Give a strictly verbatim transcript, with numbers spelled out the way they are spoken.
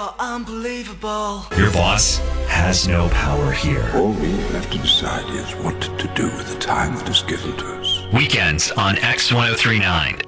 You're unbelievable. Your boss has no power here. All we have to decide is what to do with the time that is given to us. Weekends on X ten thirty-nine.